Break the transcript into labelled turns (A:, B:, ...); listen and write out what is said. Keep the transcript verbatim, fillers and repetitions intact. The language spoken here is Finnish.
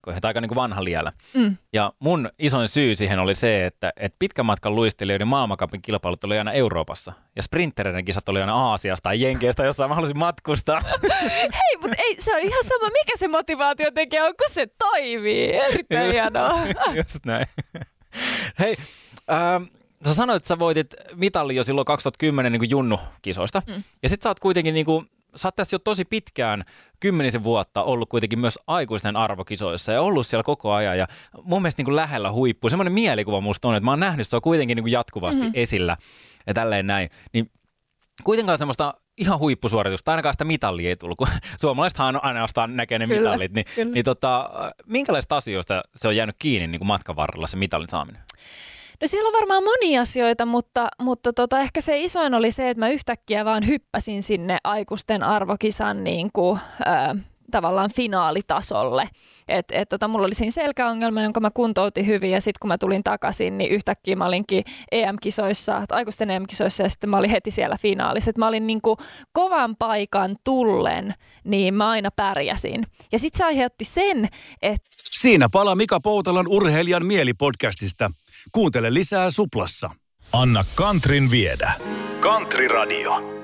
A: aika niin kuin vanha liellä.
B: Mm.
A: Ja mun isoin syy siihen oli se, että, että pitkän matkan luistelijoiden maailmancupin kilpailut oli aina Euroopassa. Ja sprintereiden kisat oli aina Aasiasta tai Jenkeistä, jossa mä halusin matkustaa.
B: Hei, mutta ei, se on ihan sama, mikä se motivaatiotekijä on, kun se toimii. Erittäin hienoa.
A: Just näin. Hei, ähm, sä sanoit, että sä voitit mitalli jo silloin kaksituhattakymmenen niin kuin junnu-kisoista. Mm. Ja sit sä oot kuitenkin, niin kuin, sä oot tässä jo tosi pitkään, kymmenisen vuotta ollut kuitenkin myös aikuisten arvokisoissa ja ollut siellä koko ajan. Ja mun mielestä niin kuin lähellä huippua. Semmoinen mielikuva musta on, että mä oon nähnyt se on kuitenkin niin kuin jatkuvasti mm-hmm. esillä ja tälleen näin. Niin kuitenkaan semmoista ihan huippusuoritusta, ainakaan sitä mitallia ei tullut, kun suomalaisethan ainoastaan näkee ne
B: kyllä,
A: mitallit. Niin,
B: kyllä.
A: niin tota, minkälaista asioista se on jäänyt kiinni niin kuin matkan varrella se mitalin saaminen?
B: No siellä on varmaan monia asioita, mutta, mutta tota, ehkä se isoin oli se, että mä yhtäkkiä vaan hyppäsin sinne aikuisten arvokisan niin kuin, äh, tavallaan finaalitasolle. Et, et, tota, mulla oli siinä selkäongelma, jonka mä kuntoutin hyvin ja sitten kun mä tulin takaisin, niin yhtäkkiä mä olinkin E M-kisoissa, aikuisten E M-kisoissa ja sitten mä olin heti siellä finaalissa. Et mä olin niin kuin kovan paikan tullen, niin mä aina pärjäsin. Ja sitten se aiheutti sen, että...
C: Siinä palaa Mika Poutalan Urheilijan mieli-podcastista. Kuuntele lisää Suplassa.
D: Anna Kantrin viedä. Kantri Radio.